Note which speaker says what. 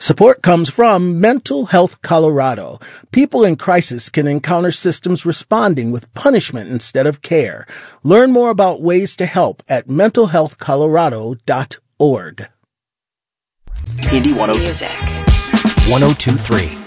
Speaker 1: Support comes from Mental Health Colorado. People in crisis can encounter systems responding with punishment instead of care. Learn more about ways to help at mentalhealthcolorado.org.
Speaker 2: Indie 102.3